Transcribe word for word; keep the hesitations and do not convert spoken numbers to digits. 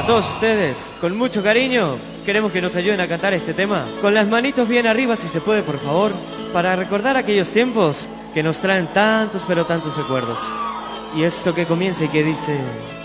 todos ustedes, con mucho cariño, queremos que nos ayuden a cantar este tema. Con las manitos bien arriba, si se puede, por favor, para recordar aquellos tiempos que nos traen tantos, pero tantos recuerdos. Y esto que comienza y que dice...